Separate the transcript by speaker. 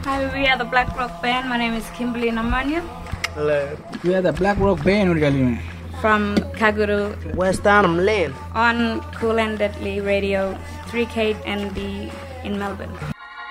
Speaker 1: Hi, we are the Black Rock Band. My name is Kimberly Namanya.
Speaker 2: Hello.
Speaker 3: We are the Black Rock Band
Speaker 1: from Kaguru,
Speaker 2: West Arnhem Lane.
Speaker 1: On Cool and Deadly Radio, 3K and in Melbourne.